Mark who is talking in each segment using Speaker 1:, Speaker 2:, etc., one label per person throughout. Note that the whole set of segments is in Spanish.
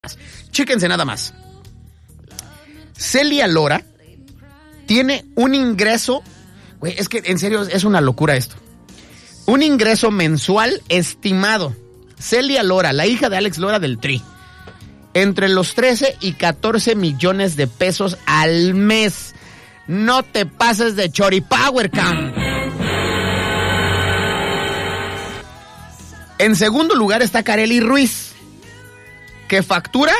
Speaker 1: Chéquense nada más. Celia Lora tiene un ingreso, güey, es que en serio es una locura esto. Un ingreso mensual estimado. Celia Lora, la hija de Alex Lora del Tri, entre los 13 y 14 millones de pesos al mes. No te pases de choripower, cam. En segundo lugar está Kareli Ruiz, que factura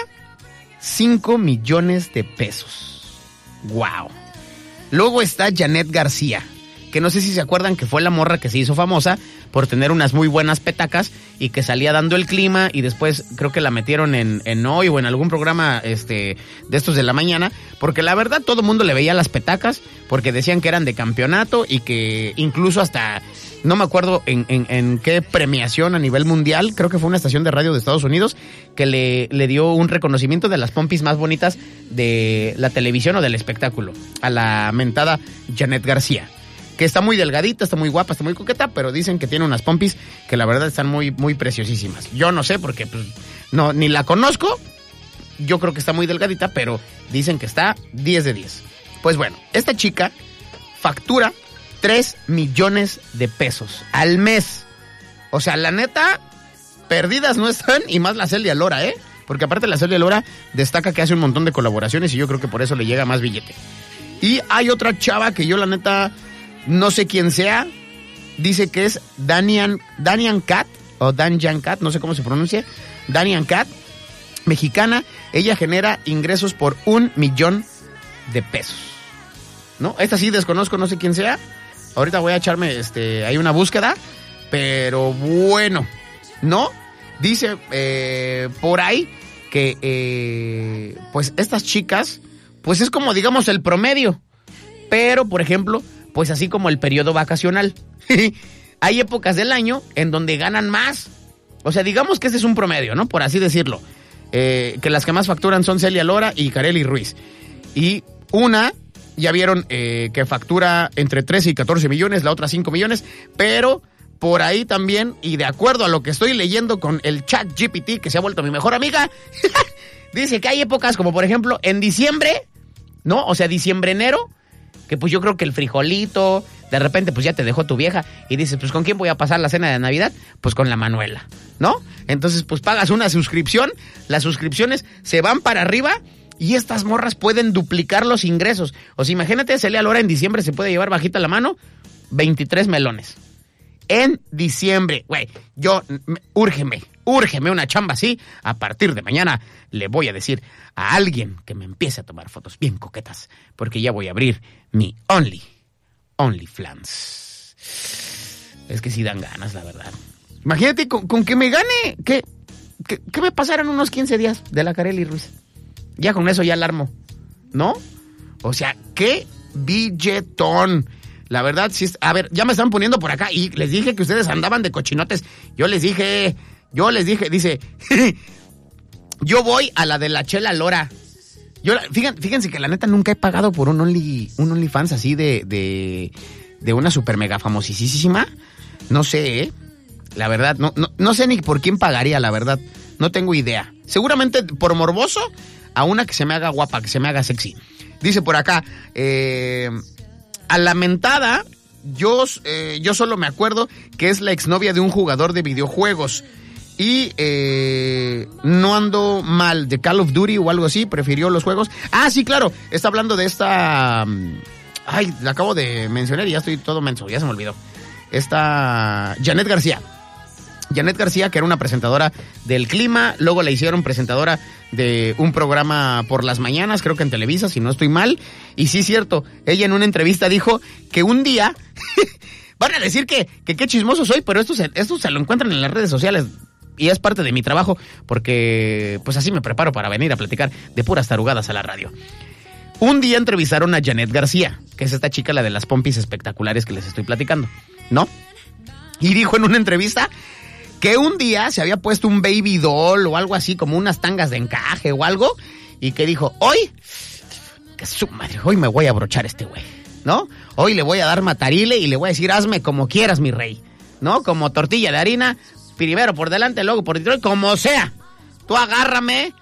Speaker 1: 5 millones de pesos. ¡Wow! Luego está Janet García, que no sé si se acuerdan que fue la morra que se hizo famosa por tener unas muy buenas petacas y que salía dando el clima, y después creo que la metieron en Hoy o en algún programa de estos de la mañana, porque la verdad todo el mundo le veía las petacas porque decían que eran de campeonato y que incluso hasta, no me acuerdo en qué premiación a nivel mundial, creo que fue una estación de radio de Estados Unidos que le dio un reconocimiento de las pompis más bonitas de la televisión o del espectáculo a la mentada Janet García, que está muy delgadita, está muy guapa, está muy coqueta, pero dicen que tiene unas pompis que la verdad están muy, muy preciosísimas. Yo no sé porque pues, no, ni la conozco, yo creo que está muy delgadita, pero dicen que está 10 de 10. Pues bueno, esta chica factura 3 millones de pesos al mes. O sea, la neta, perdidas no están, y más la Celia Lora, ¿eh? Porque aparte la Celia Lora destaca que hace un montón de colaboraciones y yo creo que por eso le llega más billete. Y hay otra chava que yo la neta no sé quién sea, dice que es Danian Cat, o Danyan Cat, no sé cómo se pronuncia, Danian Cat, mexicana. Ella genera ingresos por 1 millón de pesos, ¿no? Esta sí desconozco, no sé quién sea. Ahorita voy a echarme hay una búsqueda, pero bueno, ¿no? Dice por ahí que pues estas chicas, pues es como digamos el promedio, pero por ejemplo, pues así como el periodo vacacional. Hay épocas del año en donde ganan más. O sea, digamos que este es un promedio, ¿no? Por así decirlo. Que las que más facturan son Celia Lora y Kareli Ruiz. Y una, ya vieron que factura entre 13 y 14 millones, la otra 5 millones, pero por ahí también, y de acuerdo a lo que estoy leyendo con el ChatGPT, que se ha vuelto mi mejor amiga, dice que hay épocas como por ejemplo en diciembre, ¿no? O sea, diciembre-enero, que pues yo creo que el frijolito, de repente pues ya te dejó tu vieja y dices, pues ¿con quién voy a pasar la cena de Navidad? Pues con la Manuela, ¿no? Entonces pues pagas una suscripción, las suscripciones se van para arriba y estas morras pueden duplicar los ingresos. O sea, imagínate, Celia Lora en diciembre se puede llevar bajita la mano 23 melones. En diciembre, güey, úrgeme una chamba así. A partir de mañana le voy a decir a alguien que me empiece a tomar fotos bien coquetas, porque ya voy a abrir mi OnlyFans. Es que sí dan ganas, la verdad. Imagínate con que me gane, que me pasaran unos 15 días de la Kareli Ruiz. Ya con eso ya alarmo, ¿no? O sea, qué billetón. La verdad, sí. A ver, ya me están poniendo por acá y les dije que ustedes andaban de cochinotes. Yo les dije, dice, yo voy a la de la Chela Lora. Fíjense que la neta nunca he pagado por un OnlyFans así de una super mega famosísima. No sé, la verdad, no sé ni por quién pagaría, la verdad. No tengo idea. Seguramente por morboso, a una que se me haga guapa, que se me haga sexy. Dice por acá, a la mentada, yo solo me acuerdo que es la exnovia de un jugador de videojuegos. Y no ando mal de Call of Duty o algo así, prefirió los juegos. Ah, sí, claro, está hablando de esta... Ay, la acabo de mencionar y ya estoy todo menso, ya se me olvidó. Esta Janet García, que era una presentadora del clima, luego la hicieron presentadora de un programa por las mañanas, creo que en Televisa, si no estoy mal. Y sí, cierto, ella en una entrevista dijo que un día... Van a decir que qué chismoso soy, pero esto se lo encuentran en las redes sociales. Y es parte de mi trabajo, porque pues así me preparo para venir a platicar de puras tarugadas a la radio. Un día entrevistaron a Janet García, que es esta chica, la de las pompis espectaculares que les estoy platicando, ¿no? Y dijo en una entrevista que un día se había puesto un baby doll o algo así, como unas tangas de encaje o algo, y que dijo, hoy me voy a abrochar este güey, ¿no? Hoy le voy a dar matarile y le voy a decir, hazme como quieras, mi rey, ¿no? Como tortilla de harina, primero por delante, luego por detrás, como sea. Tú agárrame